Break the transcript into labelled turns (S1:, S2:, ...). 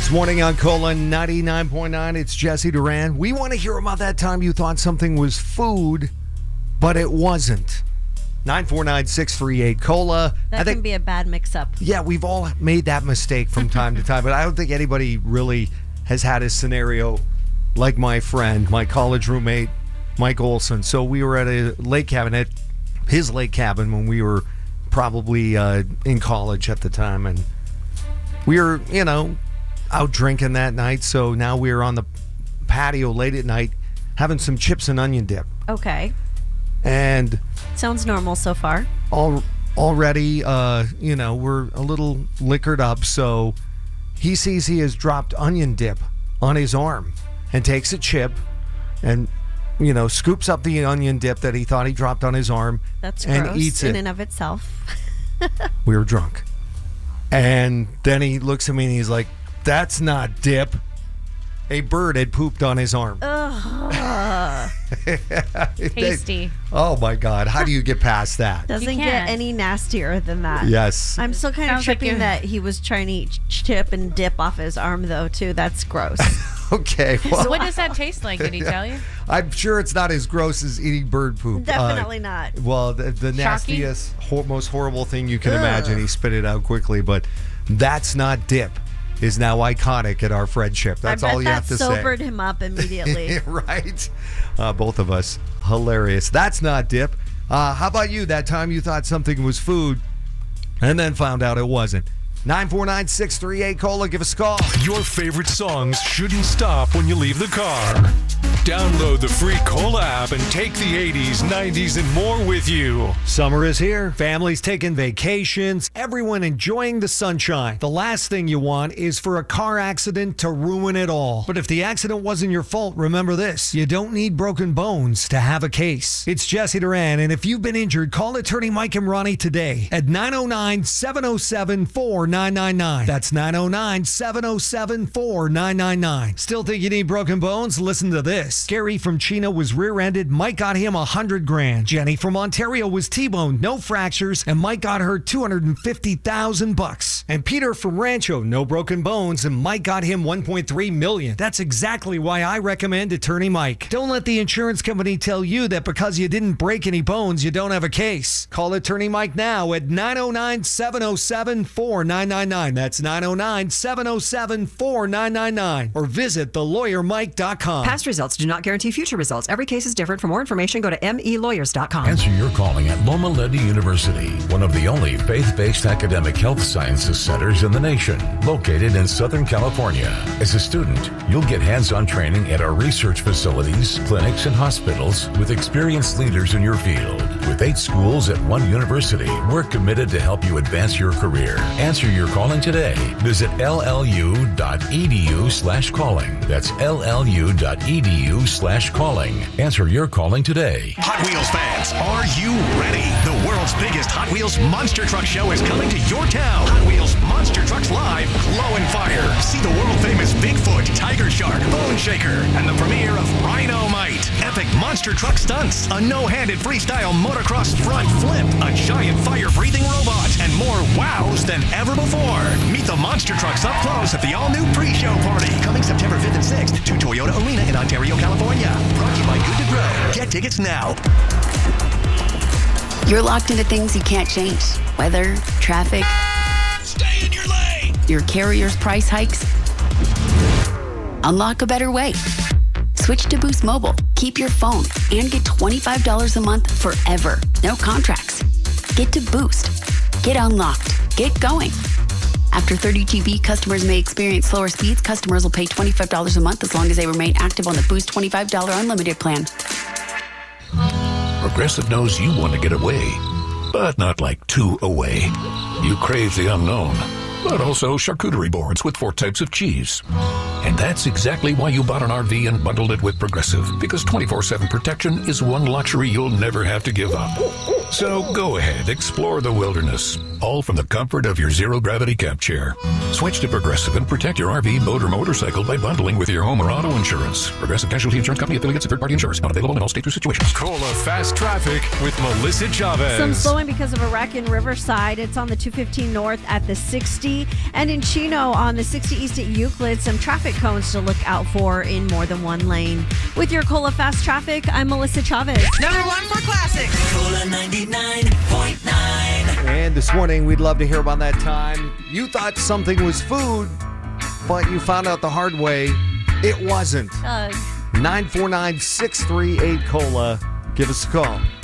S1: This morning on Colon 99.9, it's Jesse Duran. We want to hear about that time you thought something was food, but it wasn't. 949-638-COLA.
S2: That can be a bad mix-up.
S1: Yeah, we've all made that mistake from time to time, but I don't think anybody really has had a scenario like my friend, my college roommate, Mike Olson. So we were at a lake cabin, at his lake cabin, when we were probably in college at the time, and we were, out drinking that night. So now we were on the patio late at night having some chips and onion dip.
S2: Okay.
S1: And
S2: sounds normal so far.
S1: Already, we're a little liquored up, so he sees he has dropped onion dip on his arm and takes a chip and, scoops up the onion dip that he thought he dropped on his arm.
S2: That's
S1: and
S2: gross
S1: eats it.
S2: in and of itself.
S1: We were drunk. And then he looks at me and he's like, "That's not dip." A bird had pooped on his arm.
S2: Ugh.
S3: Tasty.
S1: Oh my God. How do you get past that?
S2: Doesn't get any nastier than that.
S1: Yes.
S2: I'm still kind of tripping that he was trying to eat chip and dip off his arm, though, too. That's gross.
S1: Okay. Well,
S3: so what does that taste like? Did he tell you?
S1: I'm sure it's not as gross as eating bird poop.
S2: Definitely not.
S1: Well, the nastiest, most horrible thing you can imagine. He spit it out quickly, but "that's not dip" is now iconic in our friendship. That's all you have to say.
S2: I bet that sobered him up immediately.
S1: Right? Both of us. Hilarious. That's not dip. How about you? That time you thought something was food and then found out it wasn't. 949-638-COLA. Give us a call.
S4: Your favorite songs shouldn't stop when you leave the car. Download the free Cola app and take the 80s, 90s, and more with you.
S1: Summer is here. Families taking vacations. Everyone enjoying the sunshine. The last thing you want is for a car accident to ruin it all. But if the accident wasn't your fault, remember this. You don't need broken bones to have a case. It's Jesse Duran, and if you've been injured, call attorney Mike and Ronnie today at 909-707-4999. That's 909-707-4999. Still think you need broken bones? Listen to this. Gary from Chino was rear-ended. Mike got him $100,000. Jenny from Ontario was T-boned, no fractures, and Mike got her $250,000. And Peter from Rancho, no broken bones, and Mike got him $1.3 million. That's exactly why I recommend Attorney Mike. Don't let the insurance company tell you that because you didn't break any bones, you don't have a case. Call Attorney Mike now at 909-707-4999. That's 909-707-4999. Or visit thelawyermike.com.
S5: Past results do not guarantee future results. Every case is different. For more information, go to melawyers.com.
S6: Answer your calling at Loma Linda University, one of the only faith-based academic health sciences centers in the nation, located in Southern California. As a student, you'll get hands-on training at our research facilities, clinics, and hospitals with experienced leaders in your field. With 8 schools at one university, we're committed to help you advance your career. Answer your calling today. Visit llu.edu/calling. That's llu.edu/calling. Answer your calling today.
S7: Hot Wheels fans, are you ready? The world's biggest Hot Wheels Monster Truck Show is coming to your town. Hot Wheels Monster Trucks Live, Glow and Fire. See the world-famous Bigfoot, Tiger Shark, Bone Shaker, and the premiere of Rhino-Mite. Epic monster truck stunts, a no-handed freestyle motocross front flip, a giant fire-breathing robot, and more wows than ever before. Meet the monster trucks up close at the all-new pre-show party. Coming September 5th and 6th to Toyota Arena in Ontario, California. Brought to you by Good to Grow. Get tickets now.
S8: You're locked into things you can't change. Weather, traffic.
S7: Stay in your lane.
S8: Your carrier's price hikes. Unlock a better way. Switch to Boost Mobile. Keep your phone and get $25 a month forever. No contracts. Get to Boost. Get unlocked. Get going. After 30 GB, customers may experience slower speeds. Customers will pay $25 a month as long as they remain active on the Boost $25 unlimited plan.
S6: Progressive knows you want to get away, but not like too away. You crave the unknown, but also charcuterie boards with 4 types of cheese. And that's exactly why you bought an RV and bundled it with Progressive, because 24/7 protection is one luxury you'll never have to give up. So go ahead, explore the wilderness, all from the comfort of your zero-gravity camp chair. Switch to Progressive and protect your RV, boat, or motorcycle by bundling with your home or auto insurance. Progressive Casualty Insurance Company, affiliates, and third-party insurers. Not available in all states or situations.
S4: Cola Fast Traffic with Melissa Chavez.
S2: Some slowing because of a wreck in Riverside. It's on the 215 north at the 60. And in Chino on the 60 east at Euclid, some traffic cones to look out for in more than one lane. With your Cola Fast Traffic, I'm Melissa Chavez.
S9: Number one for classics. Cola 99.9.
S1: And this morning, we'd love to hear about that time you thought something was food, but you found out the hard way it wasn't. 949-638-COLA. Give us a call.